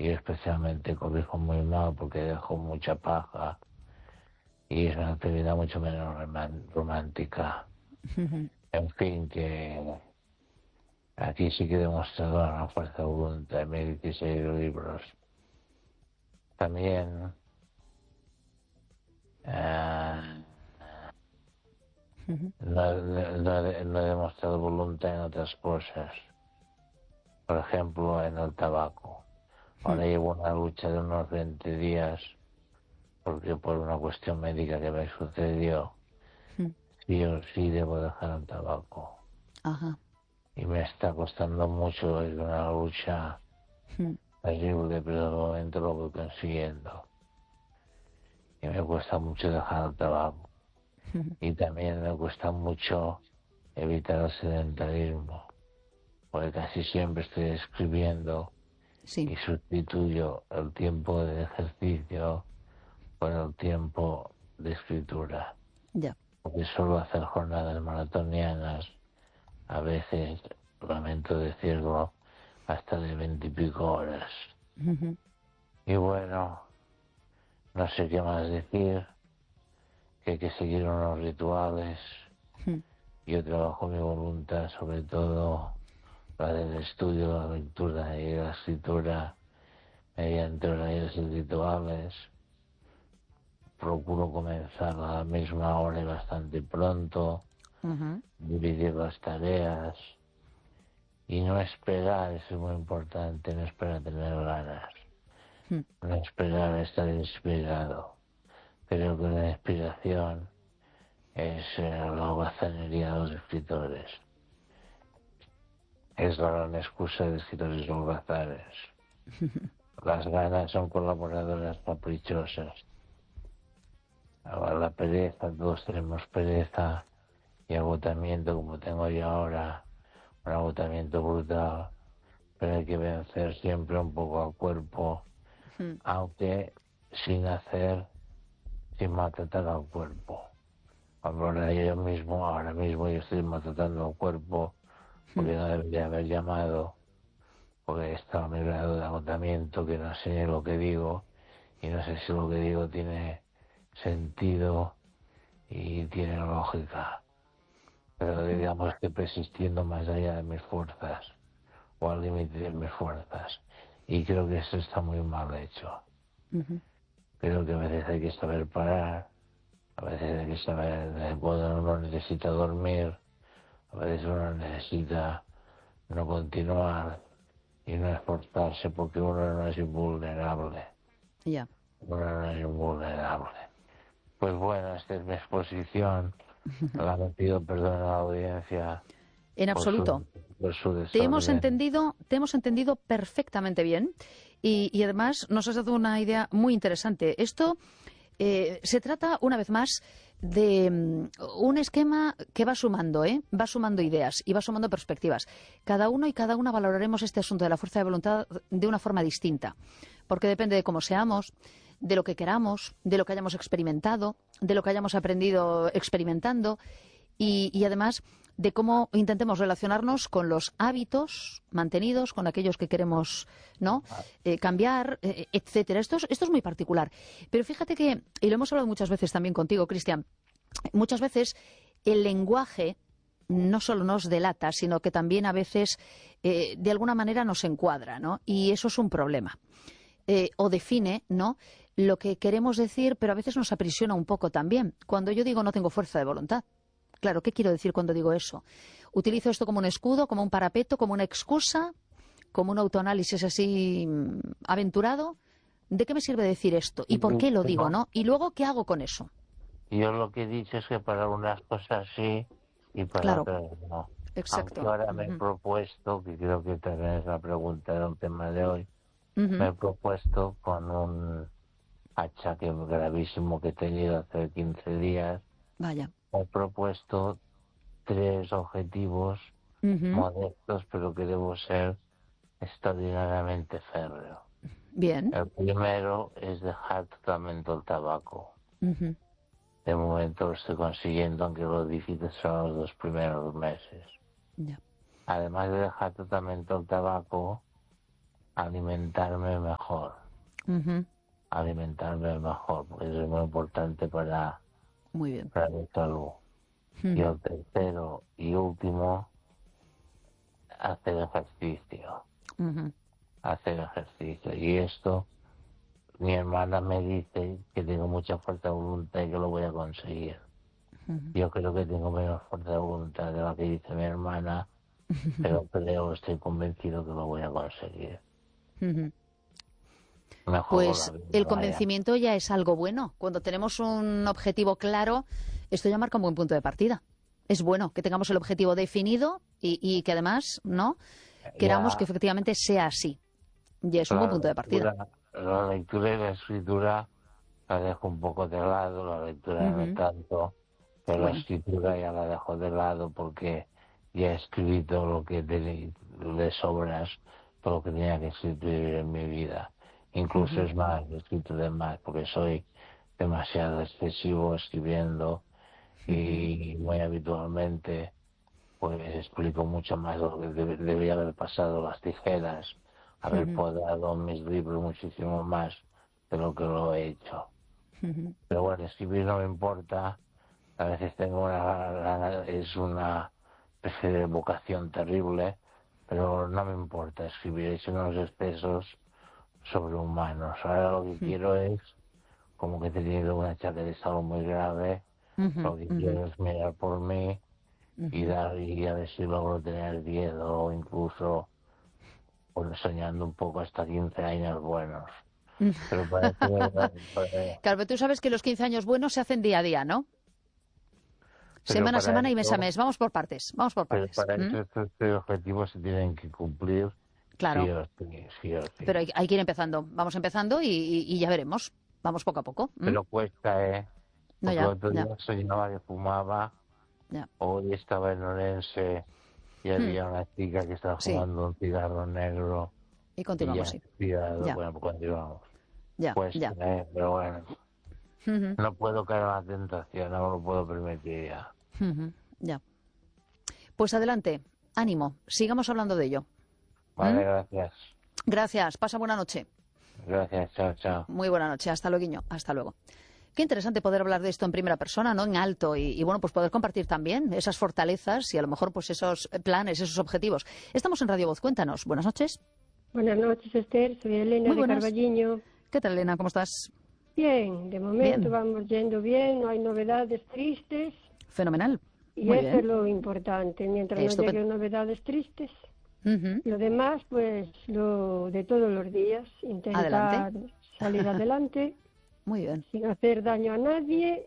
y especialmente cobijo muy mal porque dejo mucha paja y es una actividad mucho menos romántica. En fin, que aquí sí que he demostrado una fuerza de voluntad en mis 16 libros. También no he demostrado voluntad en otras cosas. Por ejemplo, en el tabaco. Ahora llevo una lucha de unos 20 días porque por una cuestión médica que me sucedió, sí o sí debo dejar el tabaco. Ajá. Y me está costando mucho, es una lucha terrible, pero de momento lo voy consiguiendo. Y me cuesta mucho dejar el tabaco. Y también me cuesta mucho evitar el sedentarismo, porque casi siempre estoy escribiendo Sí, y sustituyo el tiempo de ejercicio por el tiempo de escritura. ya. Porque suelo hacer jornadas maratonianas, a veces, lamento decirlo, hasta de 20 y pico horas. Y bueno, no sé qué más decir, que hay que seguir unos rituales. Yo trabajo mi voluntad, sobre todo la del estudio, la lectura y la escritura, mediante horarios y rituales. Procuro comenzar a la misma hora y bastante pronto, dividir las tareas y no esperar, eso es muy importante, no esperar tener ganas, no esperar estar inspirado. Creo que la inspiración es la holgazanería de los escritores. Es la gran excusa de escritores holgazanes. Las ganas son colaboradoras caprichosas. Ahora la pereza, todos tenemos pereza y agotamiento como tengo yo ahora, un agotamiento brutal, pero hay que vencer siempre un poco al cuerpo, aunque sin maltratar al cuerpo. Ahora mismo yo estoy maltratando al cuerpo porque no debería haber llamado, porque está a mi grado de agotamiento que no sé ni lo que digo y no sé si lo que digo tiene sentido y tiene lógica. Pero digamos que persistiendo más allá de mis fuerzas o al límite de mis fuerzas. Y creo que eso está muy mal hecho. Creo que a veces hay que saber parar, a veces hay que saber cuando uno necesita dormir, a veces uno necesita no continuar y no esforzarse porque uno no es invulnerable. Ya. Uno no es invulnerable. Pues bueno, esta es mi exposición. La pido perdón a la audiencia En por absoluto. su desorden. Te hemos entendido perfectamente bien y además nos has dado una idea muy interesante. Esto se trata, una vez más, de un esquema que va sumando, va sumando ideas y va sumando perspectivas. Cada uno y cada una valoraremos este asunto de la fuerza de voluntad de una forma distinta, porque depende de cómo seamos, de lo que queramos, de lo que hayamos experimentado, de lo que hayamos aprendido experimentando y además de cómo intentemos relacionarnos con los hábitos mantenidos, con aquellos que queremos no cambiar, etcétera. Esto es muy particular. Pero fíjate que, y lo hemos hablado muchas veces también contigo, Cristian, muchas veces el lenguaje no solo nos delata, sino que también a veces de alguna manera nos encuadra, ¿no? Y eso es un problema. O define, ¿no?, lo que queremos decir, pero a veces nos aprisiona un poco también. Cuando yo digo no tengo fuerza de voluntad, claro, ¿qué quiero decir cuando digo eso? ¿Utilizo esto como un escudo, como un parapeto, como una excusa, como un autoanálisis así aventurado? ¿De qué me sirve decir esto? ¿Y por qué lo digo, No, no? Y luego, ¿qué hago con eso? yo lo que he dicho es que para unas cosas sí y para Claro, otras no. Aunque exacto. ahora me he propuesto, que creo que también es la pregunta del tema de hoy, me Ujú. he propuesto con un achaque gravísimo que he tenido hace 15 días, Vaya. me he propuesto 3 objetivos Ujú. modestos, pero que debo ser extraordinariamente férreo. Bien. El primero es dejar totalmente el tabaco. Ujú. De momento lo estoy consiguiendo, aunque lo difícil son los 2 primeros meses. Ya. Además de dejar totalmente el tabaco, alimentarme mejor. Alimentarme mejor, porque eso es muy importante Muy bien. para mi salud. Y el tercero y último, hacer ejercicio. Hacer ejercicio. Y esto, mi hermana me dice que tengo mucha fuerza de voluntad y que lo voy a conseguir. Yo creo que tengo menos fuerza de voluntad de la que dice mi hermana, pero estoy convencido que lo voy a conseguir. Pues el convencimiento ya es algo bueno. Cuando tenemos un objetivo claro, esto ya marca un buen punto de partida. Es bueno que tengamos el objetivo definido y que además, ¿no?, queramos que efectivamente sea así. Y es un buen punto de partida. La lectura y la escritura la dejo un poco de lado, la lectura no tanto, pero la escritura ya la dejo de lado porque ya he escrito lo que de sobras, todo lo que tenía que escribir en mi vida. Incluso es más, he escrito de más, porque soy demasiado excesivo escribiendo y muy habitualmente pues explico mucho más lo que debería haber pasado, las tijeras, haber podado mis libros muchísimo más de lo que lo he hecho. Pero bueno, escribir no me importa, a veces tengo es una especie de vocación terrible, pero no me importa escribir, he hecho unos excesos sobrehumanos. Ahora lo que quiero es, como que he tenido un achaque de salud muy grave, lo que quiero es mirar por mí y a ver si logro tener 10 o incluso soñando un poco hasta 15 años buenos. Pero Claro, pero tú sabes que los 15 años buenos se hacen día a día, ¿no? Semana a semana y mes a mes. Vamos por partes, vamos por Pero partes. para eso estos objetivos se tienen que cumplir. Claro. Sí o sí. Pero hay que ir empezando. Vamos empezando y ya veremos. Vamos poco a poco. Pero cuesta, ¿eh? Porque No, el otro día soñaba que fumaba. Hoy estaba en Orense y había una chica que estaba fumando un cigarro negro. Y continuamos, Bueno, pues continuamos. Pero bueno. No puedo caer en la tentación, no me lo puedo permitir ya. Ya. Pues adelante, ánimo, sigamos hablando de ello. Vale, gracias. Gracias, pasa buena noche. Gracias, chao, chao. Muy buena noche, hasta luego, hasta luego. Qué interesante poder hablar de esto en primera persona, ¿no?, en alto, y bueno, pues poder compartir también esas fortalezas y a lo mejor pues esos planes, esos objetivos. Estamos en Radio Voz, cuéntanos. Buenas noches. Buenas noches, Esther, soy Elena de Carballiño. ¿Qué tal, Elena? ¿Cómo estás? Bien, de momento vamos yendo bien, no hay novedades tristes. Fenomenal. Y eso es lo importante, mientras no lleguen novedades tristes. Lo demás, pues, lo de todos los días, intentar salir adelante. Muy bien. Sin hacer daño a nadie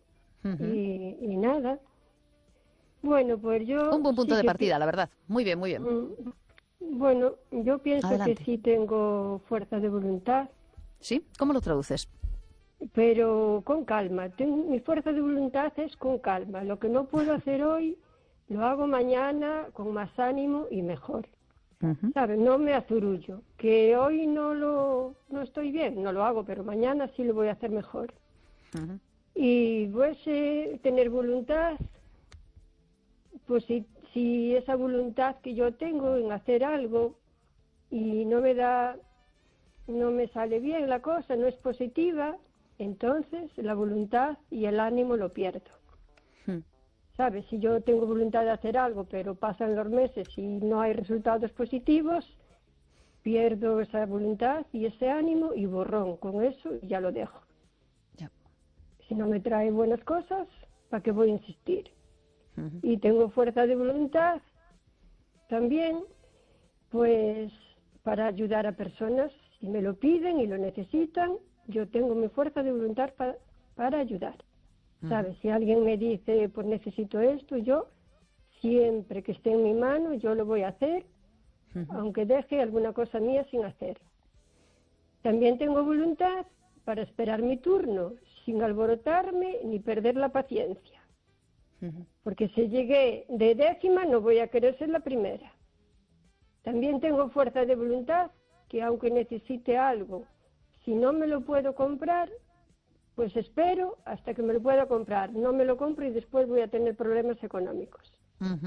y nada. Bueno, pues yo... Un buen punto de partida, la verdad. Muy bien, muy bien. Bueno, yo pienso que sí tengo fuerza de voluntad. ¿Sí? ¿Cómo lo traduces? Pero con calma. Mi fuerza de voluntad es con calma. Lo que no puedo hacer hoy, lo hago mañana con más ánimo y mejor. ¿Sabes? No me azurullo. Que hoy no estoy bien, no lo hago, pero mañana sí lo voy a hacer mejor. Y pues tener voluntad, pues si esa voluntad que yo tengo en hacer algo y no me sale bien la cosa, no es positiva, entonces la voluntad y el ánimo lo pierdo. ¿Sabes? Si yo tengo voluntad de hacer algo, pero pasan los meses y no hay resultados positivos, pierdo esa voluntad y ese ánimo y borrón. Con eso ya lo dejo. Si no me trae buenas cosas, ¿para qué voy a insistir? Y tengo fuerza de voluntad también, pues, para ayudar a personas. Si me lo piden y lo necesitan, yo tengo mi fuerza de voluntad para ayudar. ¿Sabes? Si alguien me dice, pues necesito esto, yo, siempre que esté en mi mano, yo lo voy a hacer, aunque deje alguna cosa mía sin hacer. También tengo voluntad para esperar mi turno, sin alborotarme ni perder la paciencia. Porque si llegué de décima, no voy a querer ser la primera. También tengo fuerza de voluntad que aunque necesite algo, si no me lo puedo comprar, pues espero hasta que me lo pueda comprar. No me lo compro y después voy a tener problemas económicos.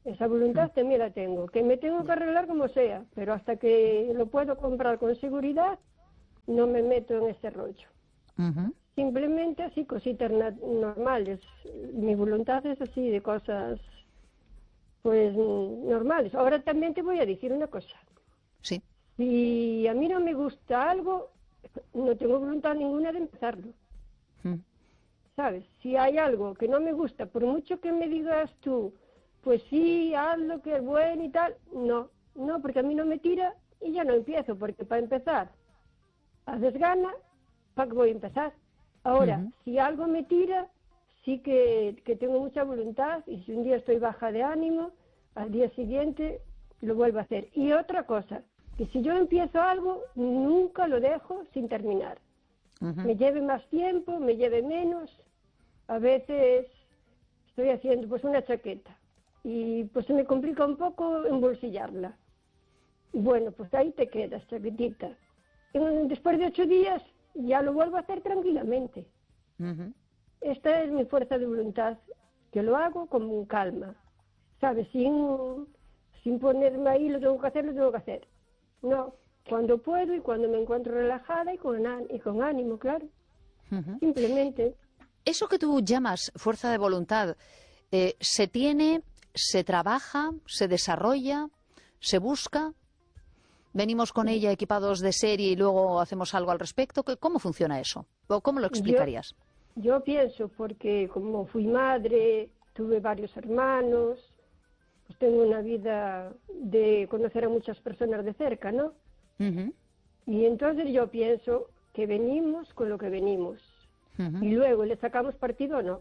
Esa voluntad también la tengo, que me tengo que arreglar como sea, pero hasta que lo puedo comprar con seguridad, no me meto en ese rollo. Simplemente así, cositas normales. Mi voluntad es así, de cosas, pues, normales. Ahora también te voy a decir una cosa. Sí. Si a mí no me gusta algo, no tengo voluntad ninguna de empezarlo. ¿Sabes? Si hay algo que no me gusta, por mucho que me digas tú, pues sí, hazlo, que es bueno y tal, no, porque a mí no me tira y ya no empiezo, porque para empezar, haces gana, ¿para qué voy a empezar? Ahora, si algo me tira, sí que tengo mucha voluntad, y si un día estoy baja de ánimo, al día siguiente lo vuelvo a hacer. Y otra cosa, que si yo empiezo algo, nunca lo dejo sin terminar. Me lleve más tiempo, me lleve menos. A veces estoy haciendo pues una chaqueta y pues se me complica un poco embolsillarla. Bueno, pues ahí te quedas, chaquetita. Después de 8 días ya lo vuelvo a hacer tranquilamente. Esta es mi fuerza de voluntad, que lo hago con calma, ¿sabes? Sin ponerme ahí, lo tengo que hacer. No, cuando puedo y cuando me encuentro relajada y con ánimo, claro. Simplemente. Eso que tú llamas fuerza de voluntad, ¿se tiene, se trabaja, se desarrolla, se busca? ¿Venimos con ella equipados de serie y luego hacemos algo al respecto? ¿Cómo funciona eso? ¿O cómo lo explicarías? Yo pienso, porque como fui madre, tuve varios hermanos, pues tengo una vida de conocer a muchas personas de cerca, ¿no? Y entonces yo pienso que venimos con lo que venimos. Y luego le sacamos partido o no.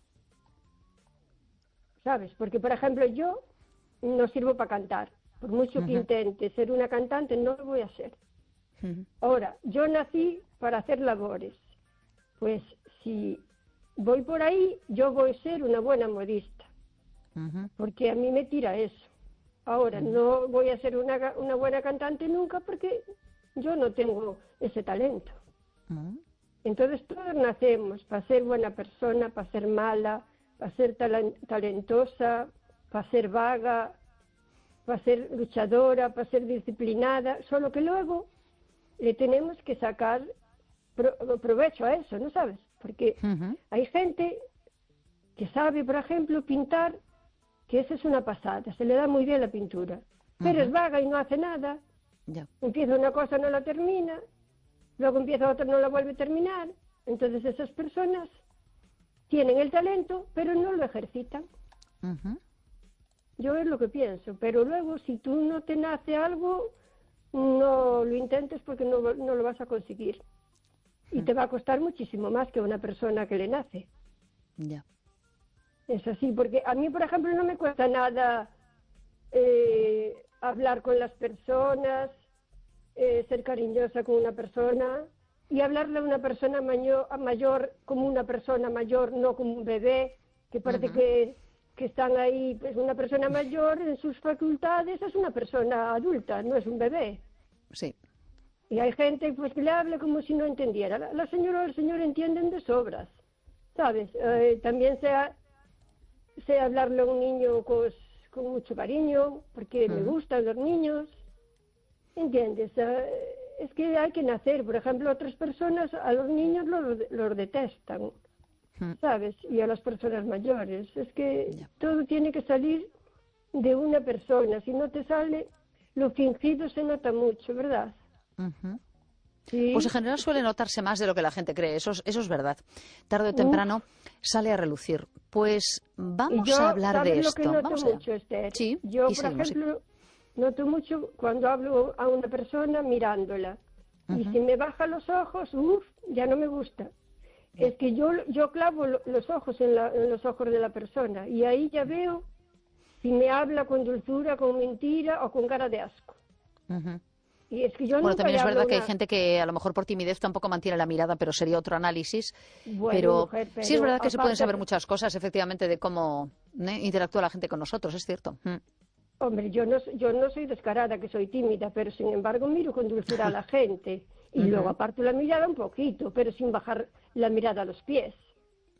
¿Sabes? Porque, por ejemplo, yo no sirvo para cantar. Por mucho que intente ser una cantante, no lo voy a ser. Ahora, yo nací para hacer labores. Pues si voy por ahí, yo voy a ser una buena modista. Porque a mí me tira eso. Ahora, no voy a ser una buena cantante nunca porque yo no tengo ese talento. Entonces todos nacemos para ser buena persona, para ser mala, para ser talentosa, para ser vaga, para ser luchadora, para ser disciplinada, solo que luego le tenemos que sacar provecho a eso, ¿no sabes? Porque hay gente que sabe, por ejemplo, pintar, que esa es una pasada, se le da muy bien la pintura, pero es vaga y no hace nada, empieza una cosa, no la termina, luego empieza otra, no la vuelve a terminar. Entonces esas personas tienen el talento, pero no lo ejercitan. Yo es lo que pienso, pero luego si tú no te nace algo, no lo intentes porque no lo vas a conseguir. Y te va a costar muchísimo más que a una persona que le nace. Es así, porque a mí, por ejemplo, no me cuesta nada hablar con las personas, ser cariñosa con una persona y hablarle a una persona mayor como una persona mayor, no como un bebé, que parece que están ahí, pues una persona mayor en sus facultades es una persona adulta, no es un bebé. Sí. Y hay gente pues que le habla como si no entendiera. La señora o el señor entienden de sobras, ¿sabes? También sé hablarle a un niño con mucho cariño, porque me gustan los niños. ¿Entiendes? Es que hay que nacer. Por ejemplo, otras personas a los niños los detestan, ¿sabes? Y a las personas mayores. Es que todo tiene que salir de una persona. Si no te sale, lo fingido se nota mucho, ¿verdad? Sí. Pues en general suele notarse más de lo que la gente cree. Eso es verdad. Tarde o temprano sale a relucir. Pues vamos a hablar de esto. Lo que noto mucho, Esther. Sí, yo, por ejemplo, noto mucho cuando hablo a una persona mirándola. Y si me baja los ojos, ya no me gusta. Es que yo clavo los ojos en los ojos de la persona. Y ahí ya veo si me habla con dulzura, con mentira o con cara de asco. Y es que yo también es verdad que hay gente que a lo mejor por timidez tampoco mantiene la mirada, pero sería otro análisis. Bueno, pero sí es verdad que se pueden saber muchas cosas, efectivamente, de cómo interactúa la gente con nosotros, es cierto. Hombre, yo no soy descarada, que soy tímida, pero sin embargo miro con dulzura a la gente. Y luego aparto la mirada un poquito, pero sin bajar la mirada a los pies.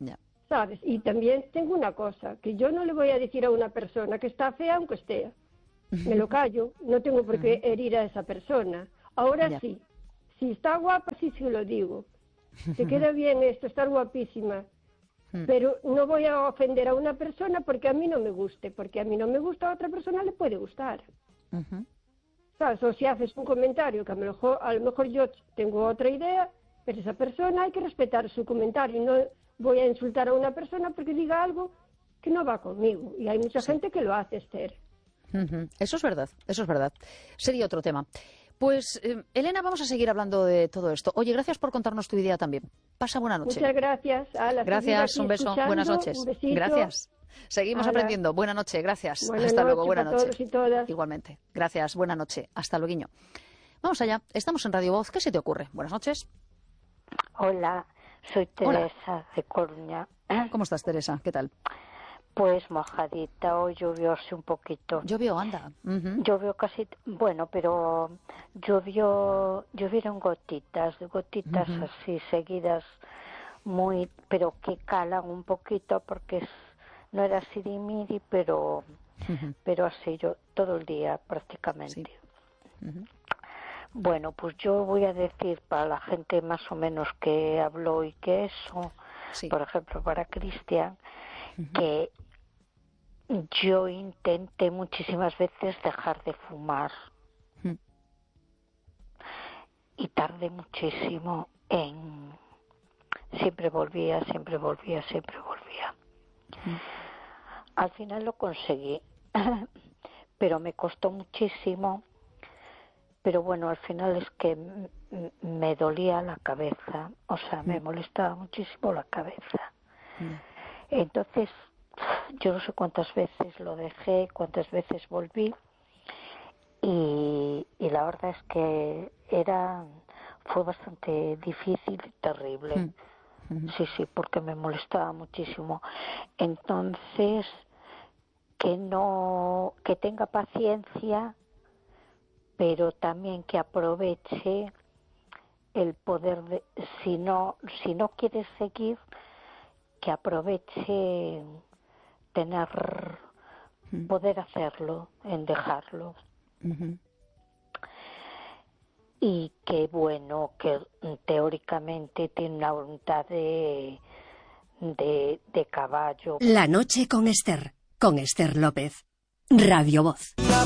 ¿sabes? Y también tengo una cosa, que yo no le voy a decir a una persona que está fea aunque esté. Me lo callo, no tengo por qué herir a esa persona. Ahora sí, si está guapa, sí se lo digo. Te queda bien esto, estás guapísima. Pero no voy a ofender a una persona porque a mí no me guste, porque a mí no me gusta, a otra persona le puede gustar. ¿Sabes? O si haces un comentario que a lo mejor yo tengo otra idea, pero esa persona hay que respetar su comentario. No voy a insultar a una persona porque diga algo que no va conmigo. Y hay mucha gente que lo hace, Esther. Eso es verdad, eso es verdad. Sería otro tema. Pues, Elena, vamos a seguir hablando de todo esto. Oye, gracias por contarnos tu idea también. Pasa buena noche. Muchas gracias. Gracias, un beso. Buenas noches. Un besito. Gracias. Seguimos aprendiendo. Buena noche, gracias. Hasta luego, buena noche. noche. Todos y todas. Igualmente. Gracias, buena noche. Hasta luego. Vamos allá. Estamos en Radio Voz. ¿Qué se te ocurre? Buenas noches. Hola, soy Teresa de Coruña. ¿Cómo estás, Teresa? ¿Qué tal? Pues mojadita, hoy llovió así un poquito. Llovió, anda. Llovió casi, bueno, pero llovieron gotitas así seguidas, pero que calan un poquito porque no era sirimiri, pero así yo todo el día prácticamente. Sí. Bueno, pues yo voy a decir para la gente más o menos que habló y que eso, por ejemplo para Cristian, que yo intenté muchísimas veces dejar de fumar y tardé muchísimo siempre volvía. Al final lo conseguí, pero me costó muchísimo. Pero bueno, al final es que me dolía la cabeza, o sea, me molestaba muchísimo la cabeza. Entonces, yo no sé cuántas veces lo dejé, cuántas veces volví, y la verdad es que fue bastante difícil y terrible. Sí, porque me molestaba muchísimo. Entonces, que tenga paciencia, pero también que aproveche el poder si no quiere seguir, que aproveche poder hacerlo, en dejarlo. Y que bueno, que teóricamente tiene una voluntad de caballo. La noche con Esther López, Radio Voz.